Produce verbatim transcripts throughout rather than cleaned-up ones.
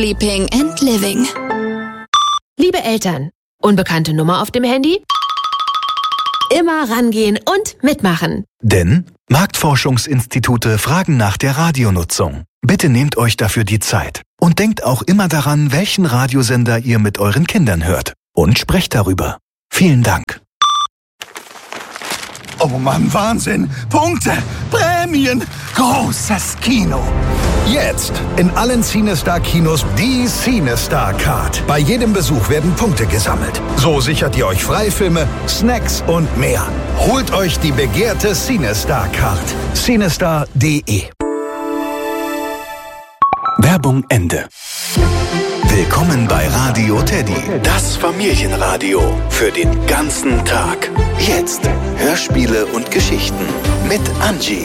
Sleeping and Living. Liebe Eltern, unbekannte Nummer auf dem Handy? Immer rangehen und mitmachen. Denn Marktforschungsinstitute fragen nach der Radionutzung. Bitte nehmt euch dafür die Zeit. Und denkt auch immer daran, welchen Radiosender ihr mit euren Kindern hört. Und sprecht darüber. Vielen Dank. Oh Mann, Wahnsinn! Punkte! Prämien! Großes Kino! Jetzt in allen CineStar-Kinos die CineStar-Card. Bei jedem Besuch werden Punkte gesammelt. So sichert ihr euch Freifilme, Snacks und mehr. Holt euch die begehrte CineStar-Card. cinestar punkt de. Werbung Ende. Willkommen bei Radio Teddy, das Familienradio für den ganzen Tag. Jetzt Hörspiele und Geschichten mit Angie.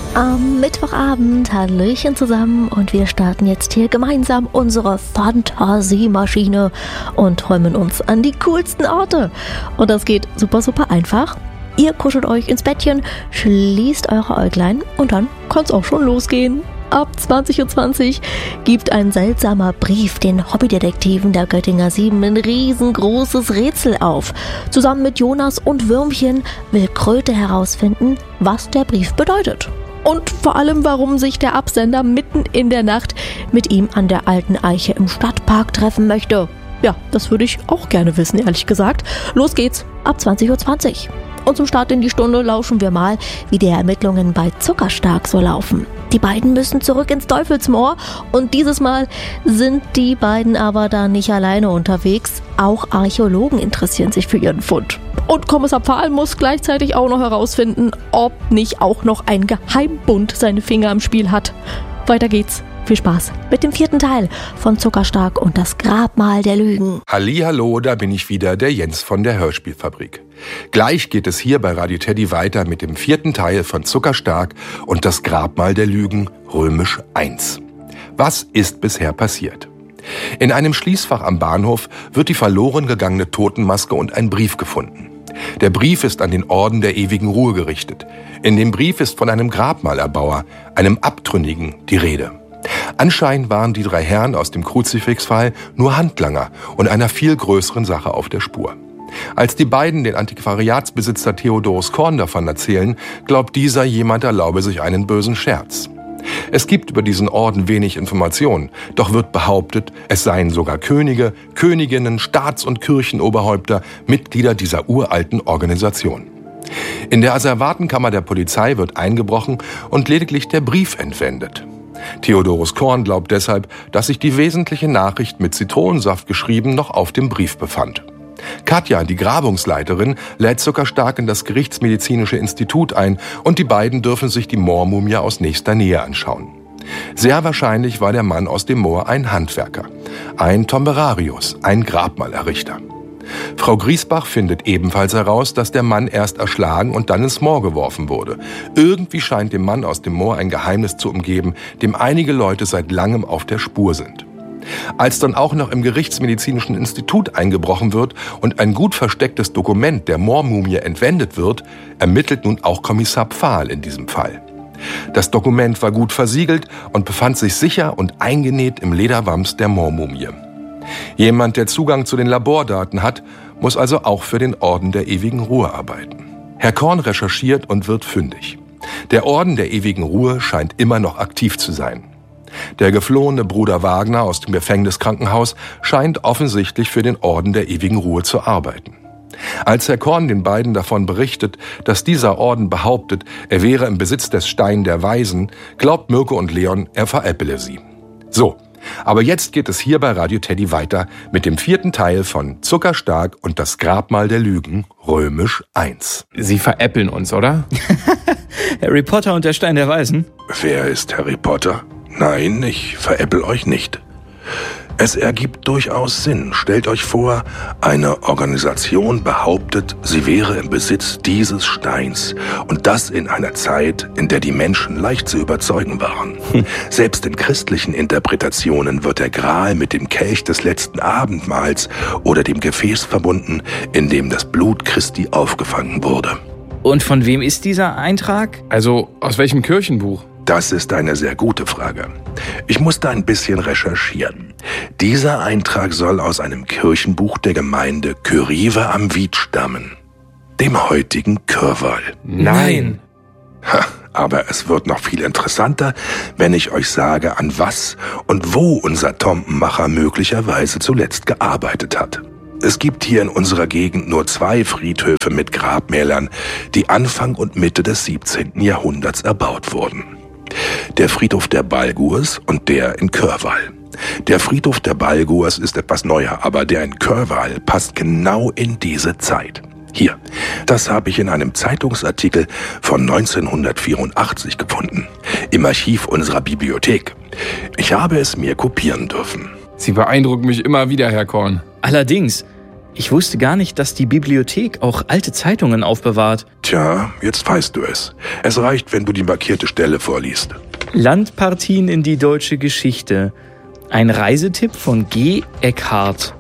Am Mittwochabend, Hallöchen zusammen, und wir starten jetzt hier gemeinsam unsere Fantasiemaschine und träumen uns an die coolsten Orte. Und das geht super, super einfach. Ihr kuschelt euch ins Bettchen, schließt eure Äuglein und dann kann's auch schon losgehen. Ab zwanzig Uhr zwanzig gibt ein seltsamer Brief den Hobbydetektiven der Göttinger Sieben ein riesengroßes Rätsel auf. Zusammen mit Jonas und Würmchen will Kröte herausfinden, was der Brief bedeutet. Und vor allem, warum sich der Absender mitten in der Nacht mit ihm an der alten Eiche im Stadtpark treffen möchte. Ja, das würde ich auch gerne wissen, ehrlich gesagt. Los geht's, ab zwanzig Uhr zwanzig. Und zum Start in die Stunde lauschen wir mal, wie die Ermittlungen bei Zuckerstark so laufen. Die beiden müssen zurück ins Teufelsmoor und dieses Mal sind die beiden aber da nicht alleine unterwegs. Auch Archäologen interessieren sich für ihren Fund. Und Kommissar Pfahl muss gleichzeitig auch noch herausfinden, ob nicht auch noch ein Geheimbund seine Finger im Spiel hat. Weiter geht's. Viel Spaß mit dem vierten Teil von Zuckerstark und das Grabmal der Lügen. Hallihallo, da bin ich wieder, der Jens von der Hörspielfabrik. Gleich geht es hier bei Radio Teddy weiter mit dem vierten Teil von Zuckerstark und das Grabmal der Lügen, römisch eins. Was ist bisher passiert? In einem Schließfach am Bahnhof wird die verloren gegangene Totenmaske und ein Brief gefunden. Der Brief ist an den Orden der ewigen Ruhe gerichtet. In dem Brief ist von einem Grabmalerbauer, einem Abtrünnigen, die Rede. Anscheinend waren die drei Herren aus dem Kruzifixfall nur Handlanger und einer viel größeren Sache auf der Spur. Als die beiden den Antiquariatsbesitzer Theodorus Korn davon erzählen, glaubt dieser, jemand erlaube sich einen bösen Scherz. Es gibt über diesen Orden wenig Informationen, doch wird behauptet, es seien sogar Könige, Königinnen, Staats- und Kirchenoberhäupter Mitglieder dieser uralten Organisation. In der Asservatenkammer der Polizei wird eingebrochen und lediglich der Brief entwendet. Theodorus Korn glaubt deshalb, dass sich die wesentliche Nachricht mit Zitronensaft geschrieben noch auf dem Brief befand. Katja, die Grabungsleiterin, lädt Zuckerstark in das Gerichtsmedizinische Institut ein und die beiden dürfen sich die Moormumie aus nächster Nähe anschauen. Sehr wahrscheinlich war der Mann aus dem Moor ein Handwerker, ein Tomberarius, ein Grabmalerrichter. Frau Griesbach findet ebenfalls heraus, dass der Mann erst erschlagen und dann ins Moor geworfen wurde. Irgendwie scheint dem Mann aus dem Moor ein Geheimnis zu umgeben, dem einige Leute seit langem auf der Spur sind. Als dann auch noch im Gerichtsmedizinischen Institut eingebrochen wird und ein gut verstecktes Dokument der Moormumie entwendet wird, ermittelt nun auch Kommissar Pfahl in diesem Fall. Das Dokument war gut versiegelt und befand sich sicher und eingenäht im Lederwams der Moormumie. Jemand, der Zugang zu den Labordaten hat, muss also auch für den Orden der ewigen Ruhe arbeiten. Herr Korn recherchiert und wird fündig. Der Orden der ewigen Ruhe scheint immer noch aktiv zu sein. Der geflohene Bruder Wagner aus dem Gefängniskrankenhaus scheint offensichtlich für den Orden der ewigen Ruhe zu arbeiten. Als Herr Korn den beiden davon berichtet, dass dieser Orden behauptet, er wäre im Besitz des Stein der Weisen, glaubt Mirko und Leon, er veräpple sie. So, aber jetzt geht es hier bei Radio Teddy weiter mit dem vierten Teil von Zuckerstark und das Grabmal der Lügen, römisch eins. Sie veräppeln uns, oder? Harry Potter und der Stein der Weisen? Wer ist Harry Potter? Nein, ich veräppel euch nicht. Es ergibt durchaus Sinn. Stellt euch vor, eine Organisation behauptet, sie wäre im Besitz dieses Steins. Und das in einer Zeit, in der die Menschen leicht zu überzeugen waren. Hm. Selbst in christlichen Interpretationen wird der Gral mit dem Kelch des letzten Abendmahls oder dem Gefäß verbunden, in dem das Blut Christi aufgefangen wurde. Und von wem ist dieser Eintrag? Also, aus welchem Kirchenbuch? Das ist eine sehr gute Frage. Ich musste ein bisschen recherchieren. Dieser Eintrag soll aus einem Kirchenbuch der Gemeinde Kyrive am Wied stammen, dem heutigen Kürval. Nein. Ha, aber es wird noch viel interessanter, wenn ich euch sage, an was und wo unser Tombenmacher möglicherweise zuletzt gearbeitet hat. Es gibt hier in unserer Gegend nur zwei Friedhöfe mit Grabmälern, die Anfang und Mitte des siebzehnten Jahrhunderts erbaut wurden. Der Friedhof der Balgurs und der in Kürval. Der Friedhof der Balgurs ist etwas neuer, aber der in Kürval passt genau in diese Zeit. Hier, das habe ich in einem Zeitungsartikel von neunzehnhundertvierundachtzig gefunden, im Archiv unserer Bibliothek. Ich habe es mir kopieren dürfen. Sie beeindrucken mich immer wieder, Herr Korn. Allerdings, ich wusste gar nicht, dass die Bibliothek auch alte Zeitungen aufbewahrt. Tja, jetzt weißt du es. Es reicht, wenn du die markierte Stelle vorliest. Landpartien in die deutsche Geschichte. Ein Reisetipp von G. Eckhardt.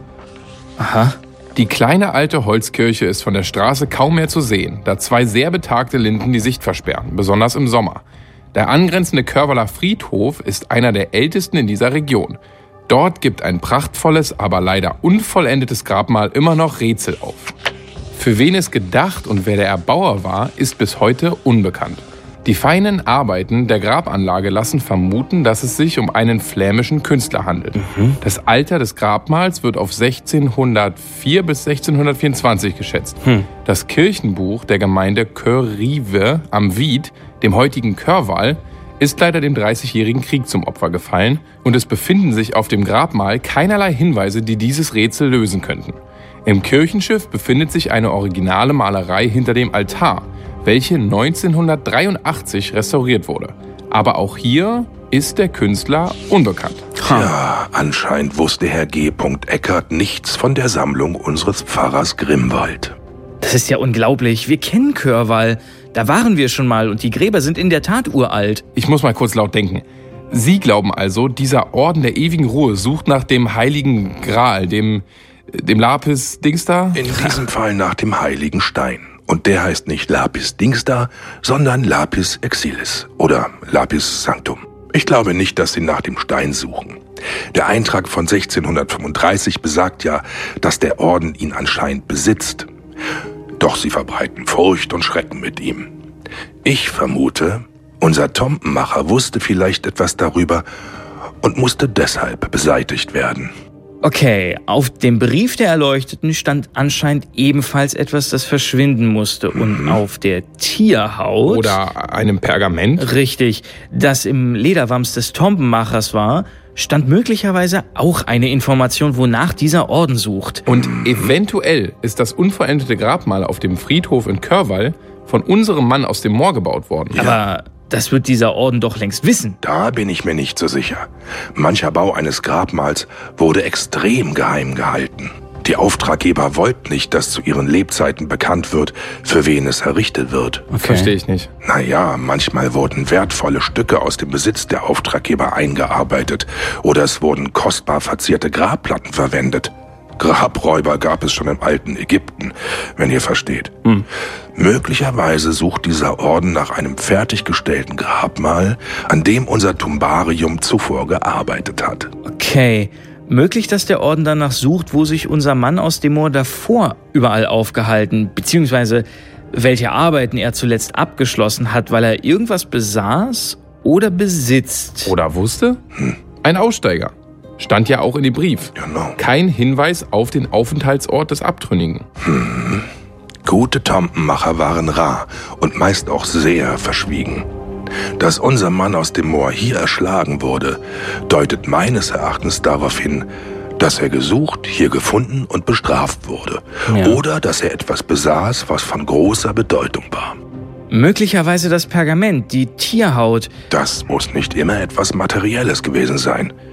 Aha. Die kleine alte Holzkirche ist von der Straße kaum mehr zu sehen, da zwei sehr betagte Linden die Sicht versperren, besonders im Sommer. Der angrenzende Kürvaler Friedhof ist einer der ältesten in dieser Region. Dort gibt ein prachtvolles, aber leider unvollendetes Grabmal immer noch Rätsel auf. Für wen es gedacht und wer der Erbauer war, ist bis heute unbekannt. Die feinen Arbeiten der Grabanlage lassen vermuten, dass es sich um einen flämischen Künstler handelt. Mhm. Das Alter des Grabmals wird auf sechzehnhundertvier bis sechzehnhundertvierundzwanzig geschätzt. Mhm. Das Kirchenbuch der Gemeinde Kyrive am Wied, dem heutigen Kürval, ist leider dem Dreißigjährigen Krieg zum Opfer gefallen und es befinden sich auf dem Grabmal keinerlei Hinweise, die dieses Rätsel lösen könnten. Im Kirchenschiff befindet sich eine originale Malerei hinter dem Altar, welche neunzehnhundertdreiundachtzig restauriert wurde. Aber auch hier ist der Künstler unbekannt. Ja, anscheinend wusste Herr G. Eckert nichts von der Sammlung unseres Pfarrers Grimwald. Das ist ja unglaublich. Wir kennen Kürval. Da waren wir schon mal und die Gräber sind in der Tat uralt. Ich muss mal kurz laut denken. Sie glauben also, dieser Orden der ewigen Ruhe sucht nach dem heiligen Gral, dem, dem Lapis-Dings da? In diesem Fall nach dem heiligen Stein. Und der heißt nicht Lapis Dingsta, sondern Lapis Exilis oder Lapis Sanctum. Ich glaube nicht, dass sie nach dem Stein suchen. Der Eintrag von sechzehnhundertfünfunddreißig besagt ja, dass der Orden ihn anscheinend besitzt. Doch sie verbreiten Furcht und Schrecken mit ihm. Ich vermute, unser Tombenmacher wusste vielleicht etwas darüber und musste deshalb beseitigt werden. Okay, auf dem Brief der Erleuchteten stand anscheinend ebenfalls etwas, das verschwinden musste. Und mhm. auf der Tierhaut... Oder einem Pergament? Richtig, das im Lederwams des Tombenmachers war, stand möglicherweise auch eine Information, wonach dieser Orden sucht. Und eventuell ist das unvollendete Grabmal auf dem Friedhof in Kürval von unserem Mann aus dem Moor gebaut worden. Aber das wird dieser Orden doch längst wissen. Da bin ich mir nicht so sicher. Mancher Bau eines Grabmals wurde extrem geheim gehalten. Die Auftraggeber wollten nicht, dass zu ihren Lebzeiten bekannt wird, für wen es errichtet wird. Okay. Verstehe ich nicht. Naja, manchmal wurden wertvolle Stücke aus dem Besitz der Auftraggeber eingearbeitet oder es wurden kostbar verzierte Grabplatten verwendet. Grabräuber gab es schon im alten Ägypten, wenn ihr versteht. Hm. Möglicherweise sucht dieser Orden nach einem fertiggestellten Grabmal, an dem unser Tumbarium zuvor gearbeitet hat. Okay. Möglich, dass der Orden danach sucht, wo sich unser Mann aus dem Moor davor überall aufgehalten, beziehungsweise welche Arbeiten er zuletzt abgeschlossen hat, weil er irgendwas besaß oder besitzt. Oder wusste? Hm. Ein Aussteiger. Stand ja auch in dem Brief. Genau. Kein Hinweis auf den Aufenthaltsort des Abtrünnigen. Hm. Gute Tombenmacher waren rar und meist auch sehr verschwiegen. Dass unser Mann aus dem Moor hier erschlagen wurde, deutet meines Erachtens darauf hin, dass er gesucht, hier gefunden und bestraft wurde. Ja. Oder dass er etwas besaß, was von großer Bedeutung war. Möglicherweise das Pergament, die Tierhaut. Das muss nicht immer etwas Materielles gewesen sein.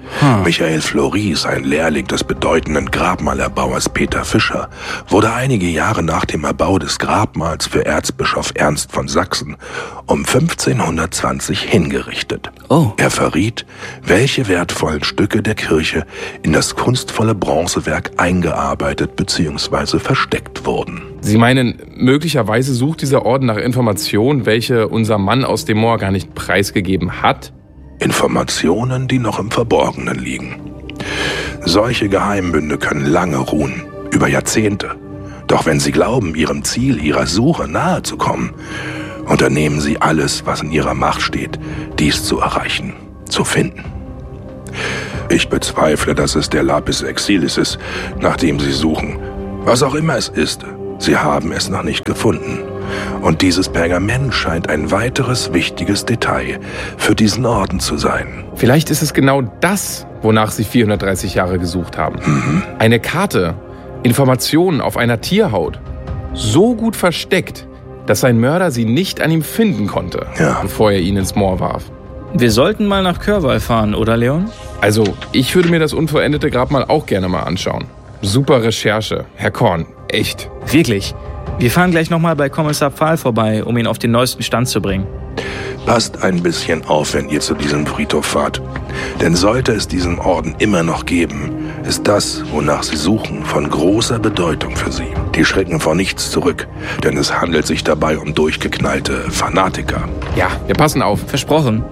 Hm. Michael Floris, ein Lehrling des bedeutenden Grabmalerbauers Peter Fischer, wurde einige Jahre nach dem Erbau des Grabmals für Erzbischof Ernst von Sachsen um fünfzehnhundertzwanzig hingerichtet. Oh. Er verriet, welche wertvollen Stücke der Kirche in das kunstvolle Bronzewerk eingearbeitet bzw. versteckt wurden. Sie meinen, möglicherweise sucht dieser Orden nach Informationen, welche unser Mann aus dem Moor gar nicht preisgegeben hat? Informationen, die noch im Verborgenen liegen. Solche Geheimbünde können lange ruhen, über Jahrzehnte. Doch wenn Sie glauben, Ihrem Ziel, Ihrer Suche nahe zu kommen, unternehmen Sie alles, was in Ihrer Macht steht, dies zu erreichen, zu finden. Ich bezweifle, dass es der Lapis Exilis ist, nach dem Sie suchen. Was auch immer es ist, Sie haben es noch nicht gefunden. Und dieses Pergament scheint ein weiteres wichtiges Detail für diesen Orden zu sein. Vielleicht ist es genau das, wonach Sie vierhundertdreißig Jahre gesucht haben. Mhm. Eine Karte, Informationen auf einer Tierhaut. So gut versteckt, dass sein Mörder sie nicht an ihm finden konnte, ja. bevor er ihn ins Moor warf. Wir sollten mal nach Körwal fahren, oder Leon? Also, ich würde mir das unvollendete Grabmal auch gerne mal anschauen. Super Recherche, Herr Korn, echt. Wirklich. Wir fahren gleich nochmal bei Kommissar Pfahl vorbei, um ihn auf den neuesten Stand zu bringen. Passt ein bisschen auf, wenn ihr zu diesem Friedhof fahrt. Denn sollte es diesen Orden immer noch geben, ist das, wonach sie suchen, von großer Bedeutung für sie. Die schrecken vor nichts zurück, denn es handelt sich dabei um durchgeknallte Fanatiker. Ja, wir passen auf. Versprochen.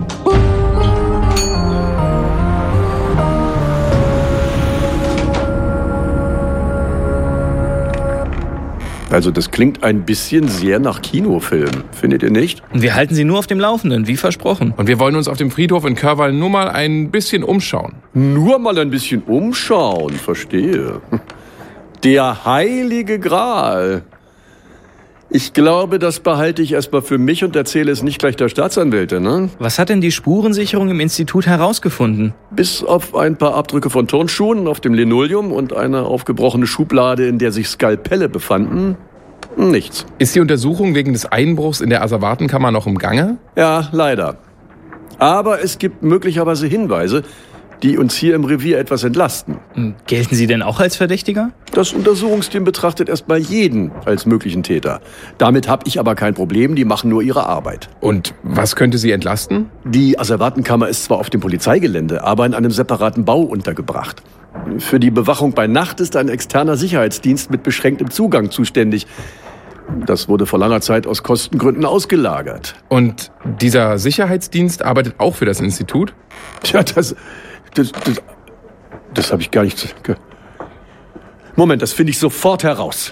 Also das klingt ein bisschen sehr nach Kinofilm, findet ihr nicht? Wir halten Sie nur auf dem Laufenden, wie versprochen. Und wir wollen uns auf dem Friedhof in Körwal nur mal ein bisschen umschauen. Nur mal ein bisschen umschauen, verstehe. Der heilige Gral. Ich glaube, das behalte ich erstmal für mich und erzähle es nicht gleich der Staatsanwältin, ne? Was hat denn die Spurensicherung im Institut herausgefunden? Bis auf ein paar Abdrücke von Turnschuhen auf dem Linoleum und eine aufgebrochene Schublade, in der sich Skalpelle befanden, nichts. Ist die Untersuchung wegen des Einbruchs in der Asservatenkammer noch im Gange? Ja, leider. Aber es gibt möglicherweise Hinweise, die uns hier im Revier etwas entlasten. Gelten Sie denn auch als Verdächtiger? Das Untersuchungsteam betrachtet erstmal jeden als möglichen Täter. Damit habe ich aber kein Problem, die machen nur ihre Arbeit. Und was könnte sie entlasten? Die Asservatenkammer ist zwar auf dem Polizeigelände, aber in einem separaten Bau untergebracht. Für die Bewachung bei Nacht ist ein externer Sicherheitsdienst mit beschränktem Zugang zuständig. Das wurde vor langer Zeit aus Kostengründen ausgelagert. Und dieser Sicherheitsdienst arbeitet auch für das Institut? Tja, das... Das, das, das habe ich gar nicht... Moment, das finde ich sofort heraus.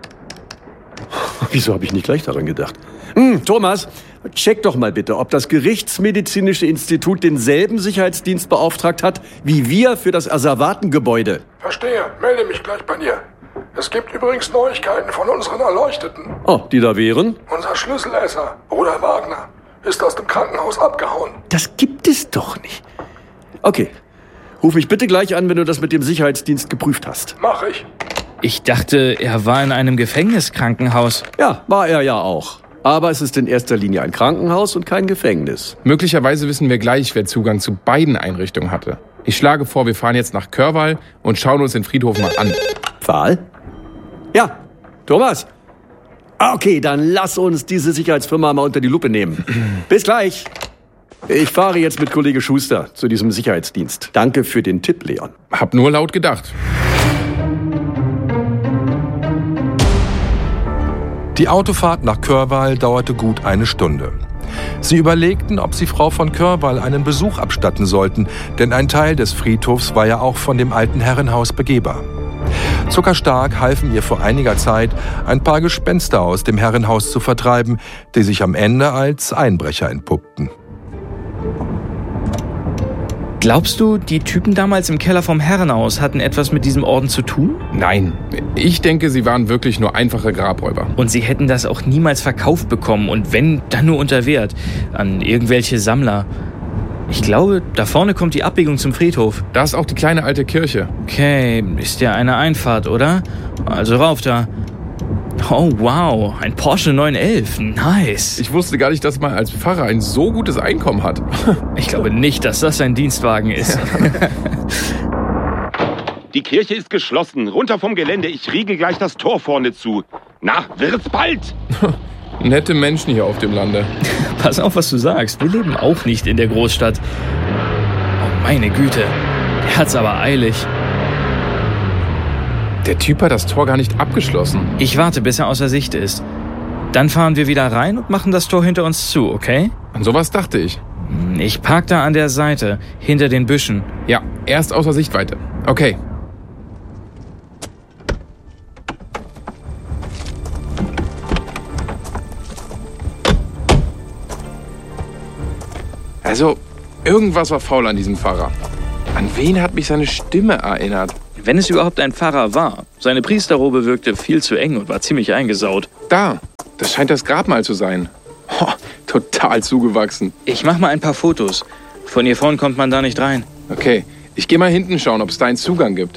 Wieso habe ich nicht gleich daran gedacht? Hm, Thomas, check doch mal bitte, ob das Gerichtsmedizinische Institut denselben Sicherheitsdienst beauftragt hat, wie wir für das Asservatengebäude. Verstehe, melde mich gleich bei dir. Es gibt übrigens Neuigkeiten von unseren Erleuchteten. Oh, die da wären? Unser Schlüsselesser, Bruder Wagner, ist aus dem Krankenhaus abgehauen. Das gibt es doch nicht. Okay, ruf mich bitte gleich an, wenn du das mit dem Sicherheitsdienst geprüft hast. Mach ich. Ich dachte, er war in einem Gefängniskrankenhaus. Ja, war er ja auch. Aber es ist in erster Linie ein Krankenhaus und kein Gefängnis. Möglicherweise wissen wir gleich, wer Zugang zu beiden Einrichtungen hatte. Ich schlage vor, wir fahren jetzt nach Körwal und schauen uns den Friedhof mal an. Pfahl? Ja, Thomas? Okay, dann lass uns diese Sicherheitsfirma mal unter die Lupe nehmen. Bis gleich. Ich fahre jetzt mit Kollege Schuster zu diesem Sicherheitsdienst. Danke für den Tipp, Leon. Hab nur laut gedacht. Die Autofahrt nach Körwal dauerte gut eine Stunde. Sie überlegten, ob sie Frau von Körwal einen Besuch abstatten sollten, denn ein Teil des Friedhofs war ja auch von dem alten Herrenhaus begehbar. Zuckerstark halfen ihr vor einiger Zeit, ein paar Gespenster aus dem Herrenhaus zu vertreiben, die sich am Ende als Einbrecher entpuppten. Glaubst du, die Typen damals im Keller vom Herrenhaus hatten etwas mit diesem Orden zu tun? Nein, ich denke, sie waren wirklich nur einfache Grabräuber. Und sie hätten das auch niemals verkauft bekommen und wenn, dann nur unter Wert an irgendwelche Sammler. Ich glaube, da vorne kommt die Abbiegung zum Friedhof. Da ist auch die kleine alte Kirche. Okay, ist ja eine Einfahrt, oder? Also rauf da. Oh wow, ein Porsche neun elf. Nice. Ich wusste gar nicht, dass man als Pfarrer ein so gutes Einkommen hat. Ich glaube nicht, dass das ein Dienstwagen ist. Die Kirche ist geschlossen. Runter vom Gelände. Ich riegel gleich das Tor vorne zu. Na, wird's bald? Nette Menschen hier auf dem Lande. Pass auf, was du sagst. Wir leben auch nicht in der Großstadt. Oh, meine Güte. Der hat's aber eilig. Der Typ hat das Tor gar nicht abgeschlossen. Ich warte, bis er außer Sicht ist. Dann fahren wir wieder rein und machen das Tor hinter uns zu, okay? An sowas dachte ich. Ich park da an der Seite, hinter den Büschen. Ja, erst außer Sichtweite. Okay. Also, irgendwas war faul an diesem Fahrer. An wen hat mich seine Stimme erinnert? Wenn es überhaupt ein Pfarrer war. Seine Priesterrobe wirkte viel zu eng und war ziemlich eingesaut. Da, das scheint das Grabmal zu sein. Oh, total zugewachsen. Ich mach mal ein paar Fotos. Von hier vorn kommt man da nicht rein. Okay, ich gehe mal hinten schauen, ob es da einen Zugang gibt.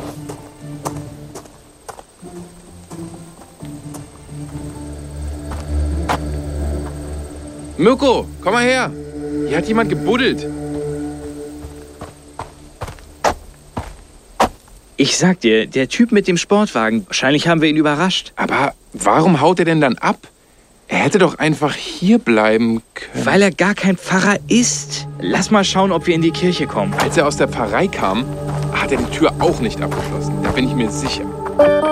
Mirko, komm mal her. Hier hat jemand gebuddelt. Ich sag dir, der Typ mit dem Sportwagen, wahrscheinlich haben wir ihn überrascht. Aber warum haut er denn dann ab? Er hätte doch einfach hier bleiben können. Weil er gar kein Pfarrer ist. Lass mal schauen, ob wir in die Kirche kommen. Als er aus der Pfarrei kam, hat er die Tür auch nicht abgeschlossen. Da bin ich mir sicher.